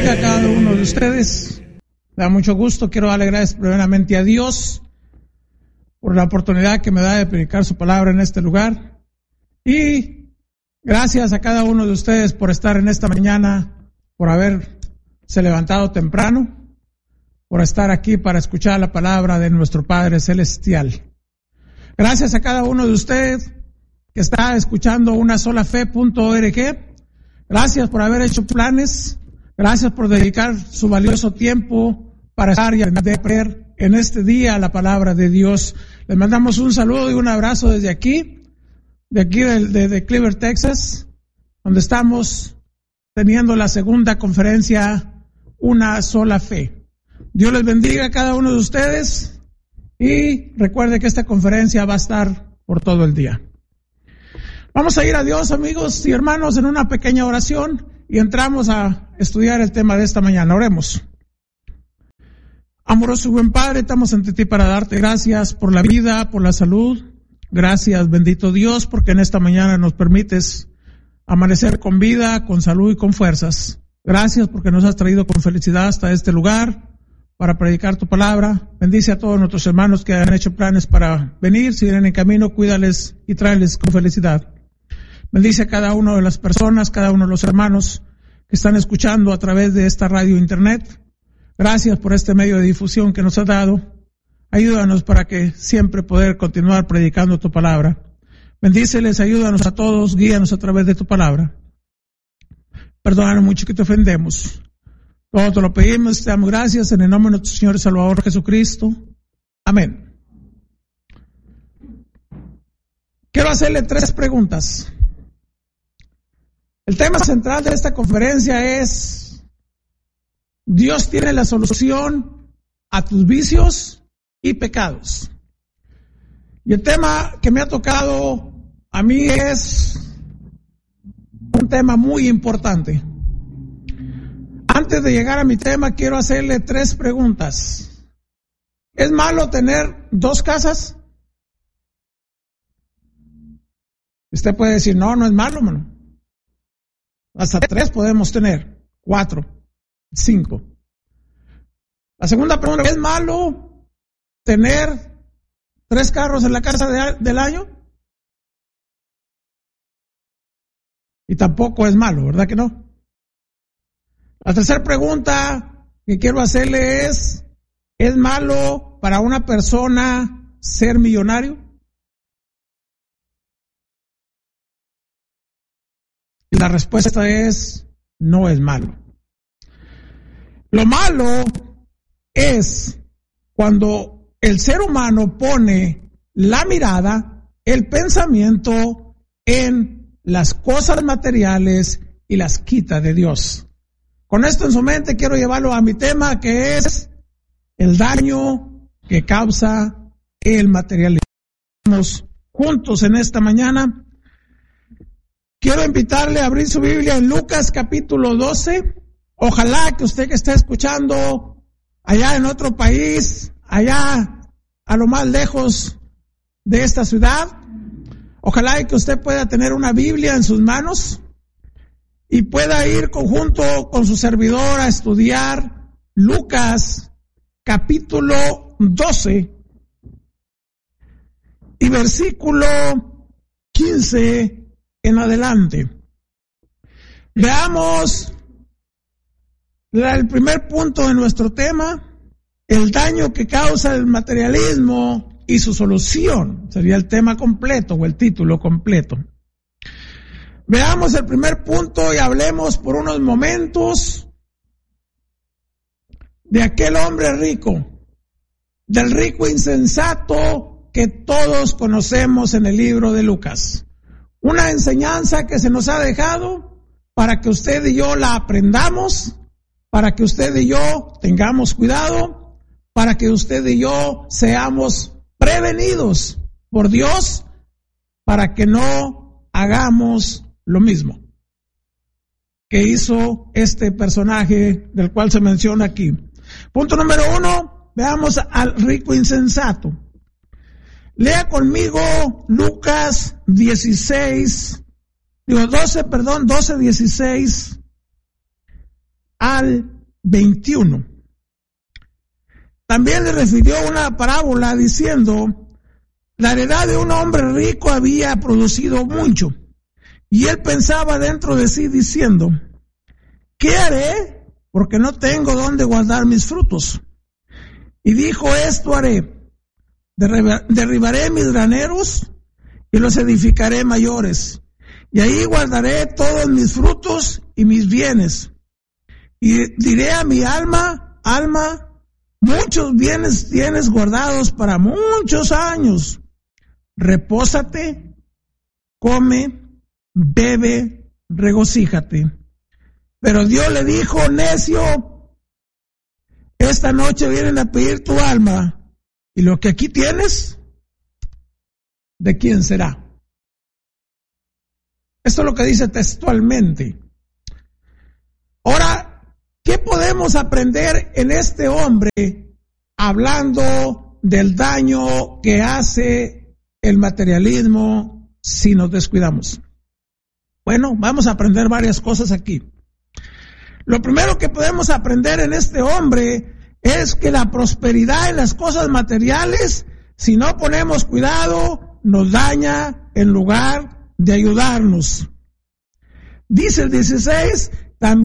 bendiga a cada uno de ustedes. Me da mucho gusto. Quiero darle gracias primeramente a Dios por la oportunidad que me da de predicar su palabra en este lugar. Y gracias a cada uno de ustedes por estar en esta mañana, por haberse levantado temprano, por estar aquí para escuchar la palabra de nuestro Padre Celestial. Gracias a cada uno de ustedes que está escuchando unasolafe.org. Gracias por haber hecho planes. Gracias por dedicar su valioso tiempo para estar y aprender en este día la palabra de Dios. Les mandamos un saludo y un abrazo desde aquí, de Cleveland, Texas, donde estamos teniendo la segunda conferencia Una Sola Fe. Dios les bendiga a cada uno de ustedes y recuerde que esta conferencia va a estar por todo el día. Vamos a ir a Dios, amigos y hermanos, en una pequeña oración y entramos a estudiar el tema de esta mañana. Oremos. Amoroso y buen Padre, estamos ante ti para darte gracias por la vida, por la salud. Gracias, bendito Dios, porque en esta mañana nos permites amanecer con vida, con salud y con fuerzas. Gracias porque nos has traído con felicidad hasta este lugar para predicar tu palabra. Bendice a todos nuestros hermanos que han hecho planes para venir. Si vienen en camino, cuídales y tráeles con felicidad. Bendice a cada una de las personas, cada uno de los hermanos que están escuchando a través de esta radio internet. Gracias por este medio de difusión que nos has dado. Ayúdanos para que siempre poder continuar predicando tu palabra. Bendíceles, ayúdanos a todos, guíanos a través de tu palabra. Perdónanos mucho que te ofendemos. Todo te lo pedimos, te damos gracias en el nombre de nuestro Señor y Salvador Jesucristo. Amén. Quiero hacerle 3 preguntas. El tema central de esta conferencia es: Dios tiene la solución a tus vicios y pecados. Y el tema que me ha tocado a mí es un tema muy importante. Antes de llegar a mi tema, quiero hacerle 3 preguntas. ¿Es malo tener 2 casas? Usted puede decir, no es malo, hermano. Hasta 3 podemos tener, 4, 5. La segunda pregunta, ¿es malo tener 3 carros en la casa del año? Y tampoco es malo, ¿verdad que no? La tercera pregunta que quiero hacerle ¿es malo para una persona ser millonario? Y la respuesta es, no es malo. Lo malo es cuando el ser humano pone la mirada, el pensamiento en las cosas materiales y las quita de Dios. Con esto en su mente quiero llevarlo a mi tema, que es el daño que causa el materialismo. Estamos juntos en esta mañana. Quiero invitarle a abrir su Biblia en Lucas capítulo 12. Ojalá que usted que está escuchando allá en otro país, allá a lo más lejos de esta ciudad, ojalá que usted pueda tener una Biblia en sus manos y pueda ir conjunto con su servidor a estudiar Lucas capítulo 12 y versículo 15 en adelante. Veamos el primer punto de nuestro tema, el daño que causa el materialismo y su solución. Sería el tema completo o el título completo. Veamos el primer punto y hablemos por unos momentos de aquel hombre rico, del rico insensato que todos conocemos en el libro de Lucas. Una enseñanza que se nos ha dejado para que usted y yo la aprendamos, para que usted y yo tengamos cuidado, para que usted y yo seamos prevenidos por Dios, para que no hagamos lo mismo que hizo este personaje del cual se menciona aquí. Punto número 1, veamos al rico insensato. Lea conmigo Lucas 12, 16 al 21. También le refirió una parábola diciendo: la heredad de un hombre rico había producido mucho, y él pensaba dentro de sí diciendo: ¿qué haré? Porque no tengo dónde guardar mis frutos. Y dijo: esto haré: derribaré mis graneros y los edificaré mayores, y ahí guardaré todos mis frutos y mis bienes. Y diré a mi alma: alma, muchos bienes tienes guardados para muchos años. Repósate, come, bebe, regocíjate. Pero Dios le dijo: necio, esta noche vienen a pedir tu alma, y lo que aquí tienes, ¿de quién será? Esto es lo que dice textualmente. Ahora, ¿qué podemos aprender en este hombre hablando del daño que hace el materialismo si nos descuidamos? Bueno, vamos a aprender varias cosas aquí. Lo primero que podemos aprender en este hombre es que la prosperidad en las cosas materiales, si no ponemos cuidado, nos daña en lugar de ayudarnos. Dice el 16